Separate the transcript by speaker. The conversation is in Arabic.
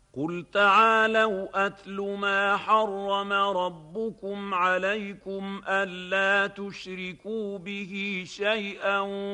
Speaker 1: قل تعالوا أتل ما حرم ربكم عليكم ألا تشركوا به شيئا